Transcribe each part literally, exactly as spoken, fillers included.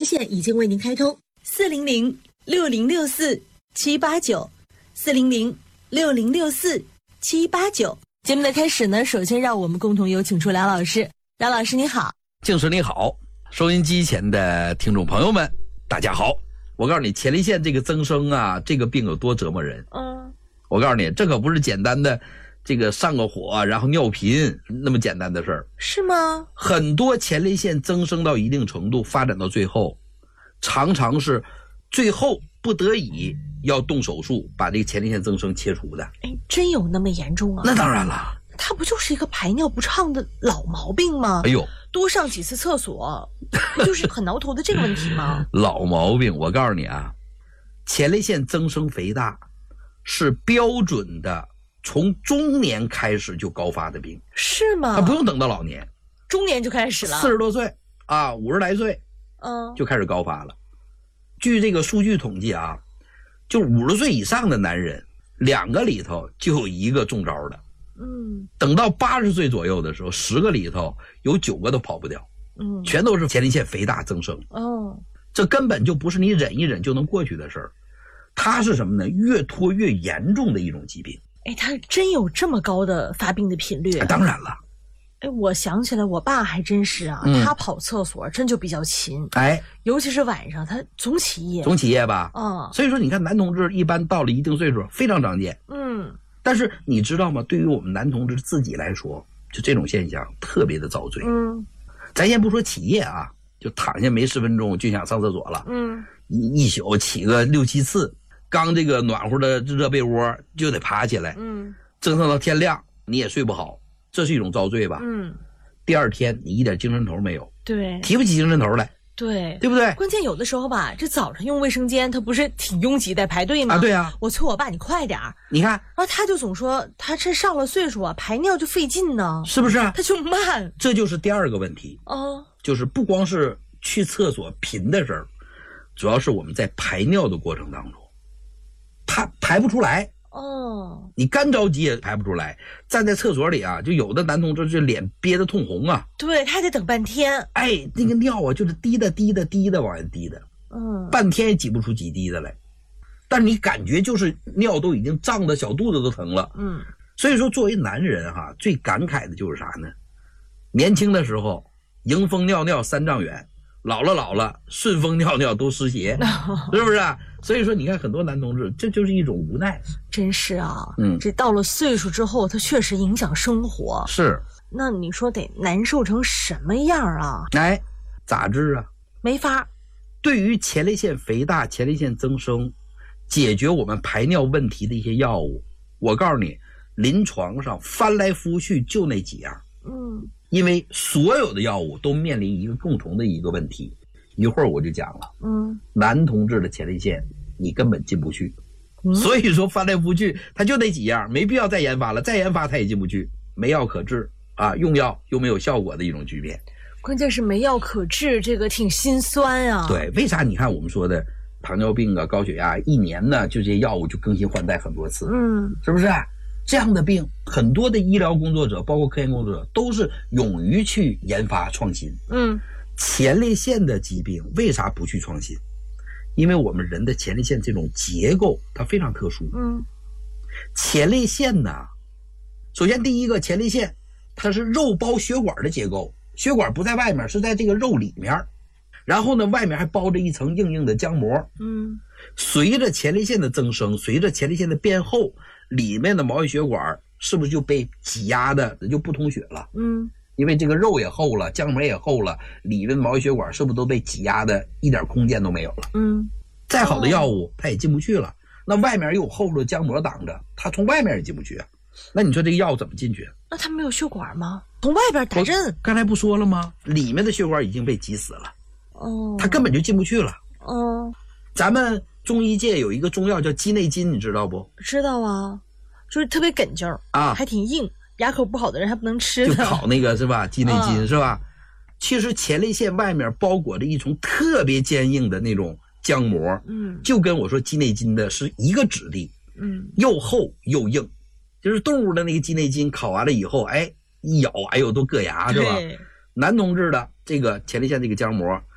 线已经为您开通， 四零零六零六四七八九，四零零六零六四七八九。节目的开始呢，首先让我们共同有请出梁老师。梁老师你好。 静师你好，收音机前的听众朋友们大家好。我告诉你，前列腺这个增生啊，这个病有多折磨人。 嗯， 我告诉你，这可不是简单的这个上个火然后尿频那么简单的事儿。 是吗？ 很多前列腺增生到一定程度，发展到最后常常是最后不得已要动手术把这个前列腺增生切除的。 哎，真有那么严重啊？ 那当然了， 它不就是一个排尿不畅的老毛病吗？ 哎呦， 多上几次厕所不就是很挠头的这个问题吗？ 老毛病。我告诉你啊，前列腺增生肥大是标准的从中年开始就高发的病。 是吗？ 它不用等到老年， 中年就开始了， 四十多岁啊，五十来岁， 嗯， 就开始高发了。据这个数据统计啊，就五十岁以上的男人，两个里头就有一个中招的。 嗯， 等到八十岁左右的时候，十个里头有九个都跑不掉。 嗯， 全都是前列腺肥大增生。 哦， 这根本就不是你忍一忍就能过去的事儿，它是什么呢？越拖越严重的一种疾病。 哎，它真有这么高的发病的频率？ 哎，当然了。 哎，我想起来，我爸还真是啊，嗯、他跑厕所真就比较勤。 哎， 尤其是晚上，他总起夜。 总起夜吧？ 嗯。 所以说，你看男同志一般到了一定岁数非常常见。 嗯。 但是你知道吗？对于我们男同志自己来说，就这种现象特别的遭罪。 嗯。 咱先不说起夜啊，就躺下没十分钟就想上厕所了。 嗯。 一一宿起个六七次，刚这个暖和的热被窝就得爬起来。 嗯。 折腾到天亮，你也睡不好。这是一种遭罪吧？ 嗯， 第二天你一点精神头没有， 对， 提不起精神头来， 对， 对不对？ 关键有的时候吧，这早上用卫生间，它不是挺拥挤在排队吗？ 啊，对啊， 我催我爸你快点儿， 你看， 然后他就总说他这上了岁数啊，排尿就费劲呢， 是不是？ 他就慢， 这就是第二个问题哦， 就是不光是去厕所频的事儿，主要是我们在排尿的过程当中，他排不出来。 哦， 你干着急也排不出来，站在厕所里啊，就有的男同志这脸憋得通红啊， 对，他还得等半天， 哎，那个尿啊就是滴的滴的滴的往下滴的， 嗯， 半天也挤不出几滴的来，但是你感觉就是尿都已经胀得小肚子都疼了， 嗯， 所以说作为男人哈，最感慨的就是啥呢？年轻的时候迎风尿尿三丈远，老了老了顺风尿尿都湿鞋，是不是啊？所以说你看很多男同志，这就是一种无奈。 真是啊， 嗯， 这到了岁数之后，它确实影响生活。 是， 那你说得难受成什么样啊？ 哎，咋治啊？ 没法。 对于前列腺肥大、前列腺增生，解决我们排尿问题的一些药物，我告诉你，临床上翻来覆去就那几样。 嗯， 因为所有的药物都面临一个共同的一个问题。一会儿我就讲了， 嗯， 男同志的前列腺你根本进不去， 嗯、 所以说翻来覆去，他就那几样，没必要再研发了，再研发他也进不去，没药可治啊，用药又没有效果的一种局面。 关键是没药可治，这个挺心酸啊。 对，为啥？你看我们说的糖尿病啊、高血压，一年呢就这些药物就更新换代很多次， 嗯， 是不是？这样的病，很多的医疗工作者，包括科研工作者，都是勇于去研发创新， 嗯。 前列腺的疾病为啥不去创新？因为我们人的前列腺这种结构它非常特殊。 嗯， 前列腺呢，首先第一个，前列腺它是肉包血管的结构，血管不在外面，是在这个肉里面，然后呢，外面还包着一层硬硬的浆膜。 嗯， 随着前列腺的增生，随着前列腺的变厚，里面的毛细血管是不是就被挤压的就不通血了？ 嗯。 因为这个肉也厚了，浆膜也厚了，里面的毛细血管是不是都被挤压的一点空间都没有了？ 嗯， 再好的药物它也进不去了，那外面又有厚的浆膜挡着，它从外面也进不去啊。那你说这个药怎么进去？ 那它没有血管吗？从外边打针？ 刚才不说了吗？里面的血管已经被挤死了， 哦， 它根本就进不去了。 哦， 咱们中医界有一个中药叫鸡内金，你知道不？ 知道啊，就是特别梗劲儿啊， 还挺硬。牙口不好的人还不能吃， 就烤那个是吧？鸡内金、 嗯、 是吧？其实前列腺外面包裹着一层特别坚硬的那种浆膜， 嗯， 就跟我说鸡内金的是一个质地， 嗯， 又厚又硬，就是动物的那个鸡内金烤完了以后，哎，一咬，哎呦都硌牙是吧？男同志的这个前列腺这个浆膜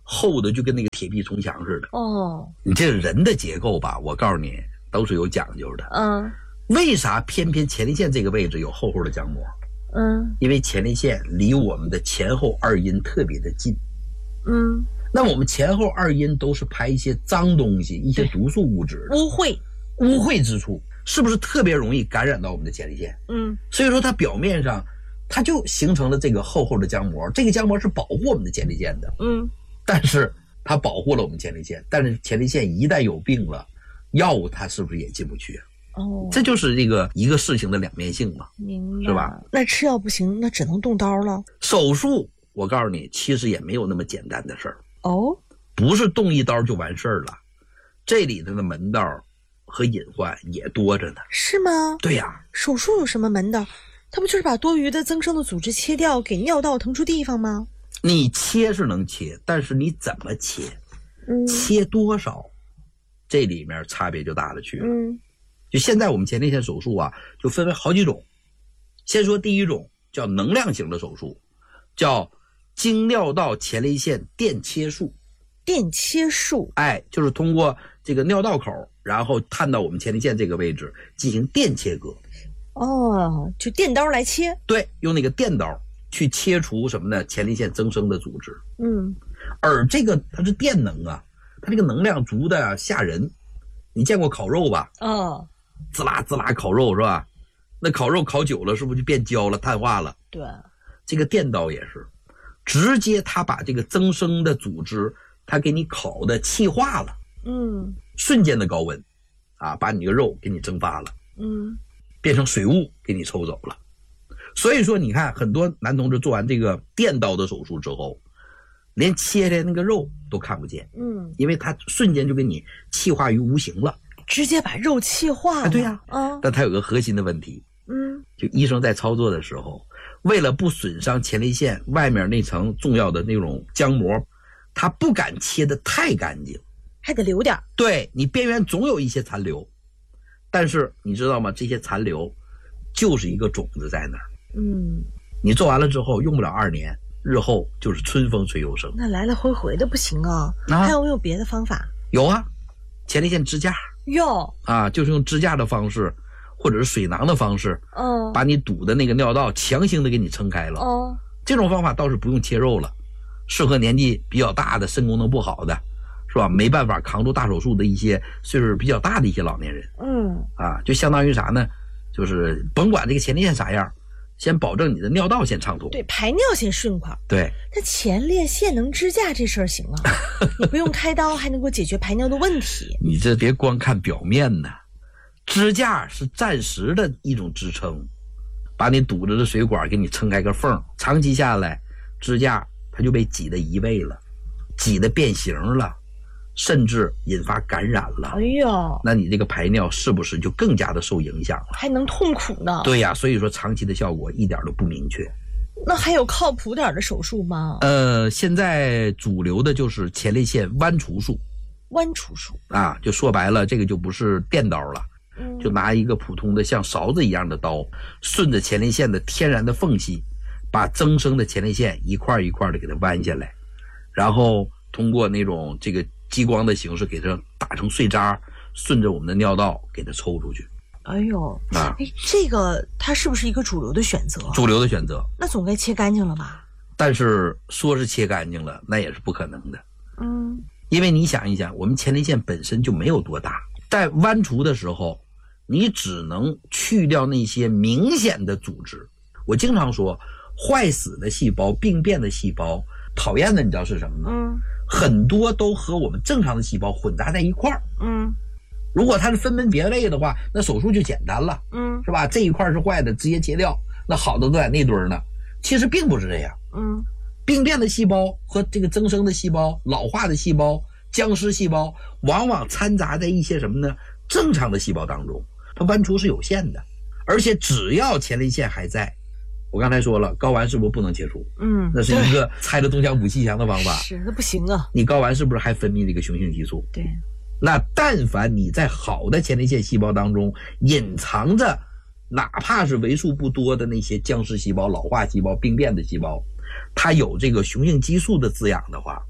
厚的就跟那个铁壁重墙似的。 哦， 你这人的结构吧，我告诉你都是有讲究的。 嗯， 为啥偏偏前列腺这个位置有厚厚的浆膜？ 嗯， 因为前列腺离我们的前后二阴特别的近。 嗯， 那我们前后二阴都是排一些脏东西，一些毒素物质， 污秽， 污秽之处，是不是特别容易感染到我们的前列腺？ 嗯， 所以说它表面上它就形成了这个厚厚的浆膜，这个浆膜是保护我们的前列腺的。 嗯， 但是它保护了我们前列腺，但是前列腺一旦有病了，药物它是不是也进不去啊？ 哦， 这就是这个一个事情的两面性嘛， 明白， 是吧？ 那吃药不行，那只能动刀了。 手术，我告诉你，其实也没有那么简单的事儿。 哦， 不是动一刀就完事儿了，这里头的门道和隐患也多着呢。 是吗？ 对呀， 手术有什么门道？它不就是把多余的增生的组织切掉，给尿道腾出地方吗？ 你切是能切，但是你怎么切， 嗯， 切多少，这里面差别就大了去了。 嗯， 就现在我们前列腺手术啊，就分为好几种。先说第一种叫能量型的手术，叫经尿道前列腺电切术。 电切术， 哎，就是通过这个尿道口，然后探到我们前列腺这个位置进行电切割。 哦，就电刀来切。 对，用那个电刀去切除什么呢？前列腺增生的组织。 嗯， 而这个它是电能啊，它这个能量足的吓人。你见过烤肉吧？ 哦， 滋啦滋啦烤肉是吧？那烤肉烤久了是不是就变焦了、碳化了？ 对， 这个电刀也是，直接它把这个增生的组织，它给你烤的气化了。 嗯， 瞬间的高温，啊，把你的肉给你蒸发了。 嗯， 变成水雾给你抽走了。所以说你看很多男同志做完这个电刀的手术之后，连切的那个肉都看不见。 嗯， 因为它瞬间就给你气化于无形了， 直接把肉气化了。 啊对呀、 啊， 但它有个核心的问题， 嗯， 就医生在操作的时候，为了不损伤前列腺外面那层重要的那种浆膜，他不敢切得太干净， 还得留点。 对，你边缘总有一些残留，但是你知道吗？这些残留就是一个种子在那儿。 嗯， 你做完了之后用不了二年，日后就是春风吹又生。 那来来回回的不行啊， 啊还有没有别的方法？ 有啊，前列腺支架有， 啊，就是用支架的方式或者是水囊的方式， 嗯， 把你堵的那个尿道强行的给你撑开了。 哦， 这种方法倒是不用切肉了，适合年纪比较大的、肾功能不好的，是吧？没办法扛住大手术的一些岁数比较大的一些老年人。 嗯， 啊，就相当于啥呢？就是甭管这个前列腺啥样，先保证你的尿道先畅通。 对，排尿先顺快。 对， 那前列腺能支架这事儿行啊，你不用开刀还能够解决排尿的问题。 你这别光看表面呢，支架是暂时的一种支撑，把你堵着的水管给你撑开个缝，长期下来，支架它就被挤得移位了，挤得变形了，甚至引发感染了。 哎呦， 那你这个排尿是不是就更加的受影响了？ 还能痛苦呢。 对呀，所以说长期的效果一点都不明确。 那还有靠谱点的手术吗？ 呃，现在主流的就是前列腺剜除术。 剜除术啊，就说白了，这个就不是电刀了， 嗯， 就拿一个普通的像勺子一样的刀，顺着前列腺的天然的缝隙，把增生的前列腺一块一块的给它剜下来，然后通过那种这个激光的形式给它打成碎渣，顺着我们的尿道给它抽出去。 哎呦， 啊， 哎，这个它是不是一个主流的选择？ 主流的选择。 那总该切干净了吧？ 但是说是切干净了，那也是不可能的。 嗯， 因为你想一想，我们前列腺本身就没有多大，在剜除的时候，你只能去掉那些明显的组织。我经常说，坏死的细胞、病变的细胞，讨厌的你知道是什么吗？ 嗯， 很多都和我们正常的细胞混杂在一块儿。 嗯， 如果它是分门别类的话，那手术就简单了， 嗯， 是吧？这一块是坏的，直接切掉，那好的都在那堆儿呢。其实并不是这样。 嗯， 病变的细胞和这个增生的细胞、老化的细胞、僵尸细胞，往往掺杂在一些什么呢？正常的细胞当中，它剜除是有限的，而且只要前列腺还在，我刚才说了，睾丸是不是不能切除？ 嗯， 那是一个拆了东墙补西墙的方法。 是，那不行啊。 你睾丸是不是还分泌这个雄性激素？ 对。 那但凡你在好的前列腺细胞当中隐藏着，哪怕是为数不多的那些僵尸细胞、老化细胞、病变的细胞，它有这个雄性激素的滋养的话，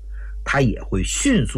它也会迅速